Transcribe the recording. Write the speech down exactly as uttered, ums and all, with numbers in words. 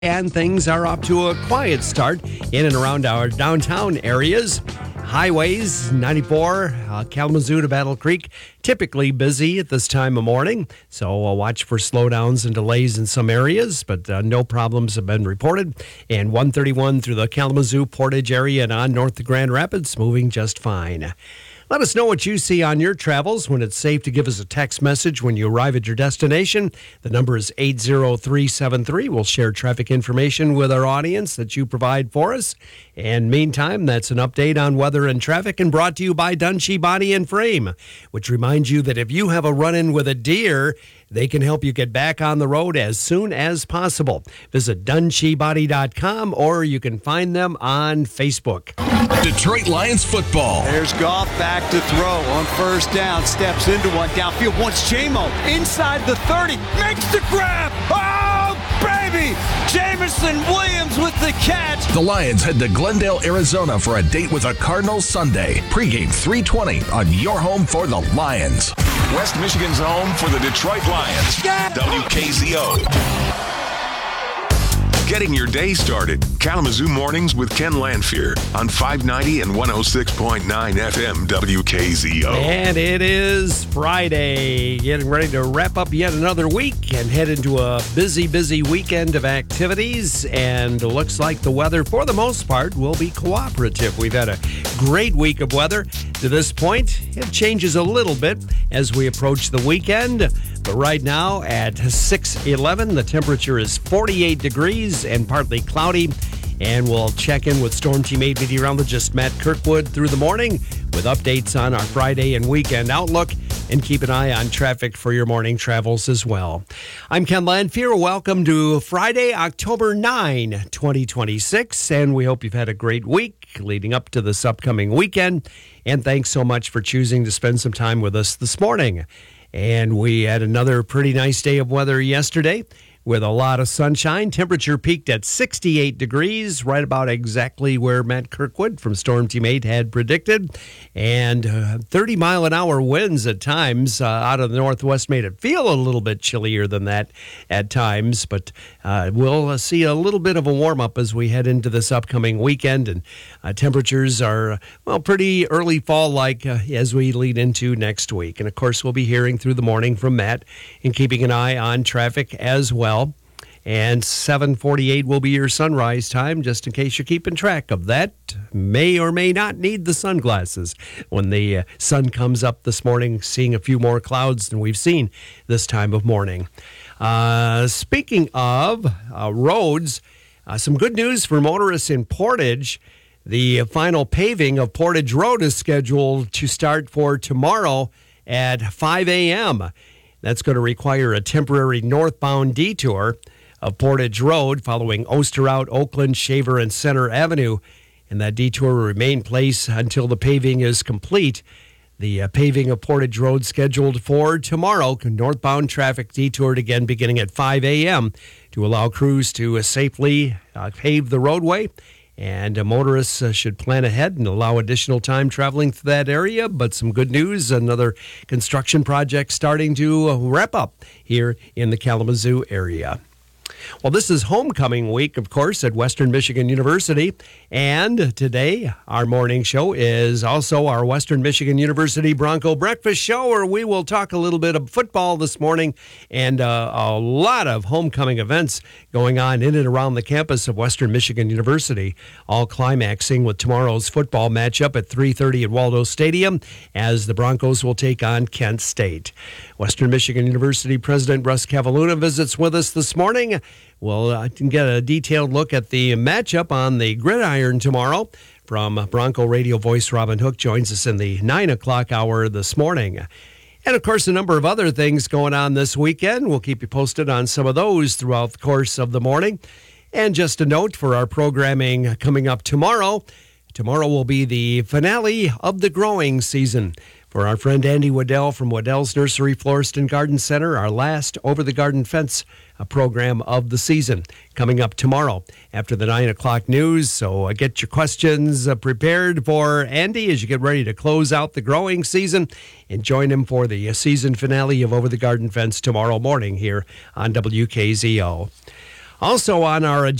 And things are off to a quiet start in and around our downtown areas. Highways, ninety-four, uh, Kalamazoo to Battle Creek, typically busy at this time of morning. So uh, watch for slowdowns and delays in some areas, but uh, no problems have been reported. And one thirty-one through the Kalamazoo Portage area and on north to Grand Rapids, moving just fine. Let us know what you see on your travels. When it's safe to give us a text message when you arrive at your destination. The number is eight zero three seven three. We'll share traffic information with our audience that you provide for us. And meantime, that's an update on weather and traffic and brought to you by Dunshee Body and Frame, which reminds you that if you have a run-in with a deer, they can help you get back on the road as soon as possible. Visit dunshee body dot com or you can find them on Facebook. Detroit Lions football. There's Goff back to throw on first down. Steps into one downfield. Wants J-Mo inside the thirty. Makes the grab. Oh, baby! Jameson Williams with the catch. The Lions head to Glendale, Arizona for a date with the Cardinals Sunday. Pre-game three twenty on your home for the Lions. West Michigan's home for the Detroit Lions. W K Z O. Getting your day started. Kalamazoo Mornings with Ken Lanfear on five ninety and one oh six point nine F M W K Z O. And it is Friday. Getting ready to wrap up yet another week and head into a busy, busy weekend of activities. And looks like the weather, for the most part, will be cooperative. We've had a great week of weather to this point. It changes a little bit as we approach the weekend. But right now at six eleven, the temperature is forty-eight degrees and partly cloudy. And we'll check in with Storm Team eight meteorologist Matt Kirkwood through the morning with updates on our Friday and weekend outlook. And keep an eye on traffic for your morning travels as well. I'm Ken Lanfear. Welcome to Friday, October ninth, twenty twenty-six. And we hope you've had a great week leading up to this upcoming weekend. And thanks so much for choosing to spend some time with us this morning. And we had another pretty nice day of weather yesterday with a lot of sunshine. Temperature peaked at sixty-eight degrees, right about exactly where Matt Kirkwood from Storm Team eight had predicted. And uh, thirty mile an hour winds at times uh, out of the northwest made it feel a little bit chillier than that at times. But uh, we'll uh, see a little bit of a warm up as we head into this upcoming weekend. And uh, temperatures are, well, pretty early fall-like uh, as we lead into next week. And of course, we'll be hearing through the morning from Matt and keeping an eye on traffic as well. And seven forty-eight will be your sunrise time, just in case you're keeping track of that. May or may not need the sunglasses when the uh, sun comes up this morning, seeing a few more clouds than we've seen this time of morning. Uh, speaking of uh, roads, uh, some good news for motorists in Portage. The final paving of Portage Road is scheduled to start for tomorrow at five a.m. That's going to require a temporary northbound detour of Portage Road following Osterhout, Oakland, Shaver, and Center Avenue. And that detour will remain in place until the paving is complete. The uh, paving of Portage Road scheduled for tomorrow. Northbound traffic detoured again beginning at five a.m. to allow crews to uh, safely uh, pave the roadway. And uh, motorists uh, should plan ahead and allow additional time traveling through that area. But some good news, another construction project starting to uh, wrap up here in the Kalamazoo area. Well, this is homecoming week, of course, at Western Michigan University. And today, our morning show is also our Western Michigan University Bronco Breakfast Show, where we will talk a little bit of football this morning and uh, a lot of homecoming events going on in and around the campus of Western Michigan University, all climaxing with tomorrow's football matchup at three thirty at Waldo Stadium as the Broncos will take on Kent State. Western Michigan University President Russ Cavaluna visits with us this morning. We'll uh, get a detailed look at the matchup on the gridiron tomorrow. From Bronco Radio voice Robin Hook joins us in the nine o'clock hour this morning. And, of course, a number of other things going on this weekend. We'll keep you posted on some of those throughout the course of the morning. And just a note for our programming coming up tomorrow. Tomorrow will be the finale of the growing season. For our friend Andy Waddell from Waddell's Nursery Florist and Garden Center, our last Over the Garden Fence program of the season coming up tomorrow after the nine o'clock news. So uh, get your questions uh, prepared for Andy as you get ready to close out the growing season and join him for the uh, season finale of Over the Garden Fence tomorrow morning here on W K Z O. Also on our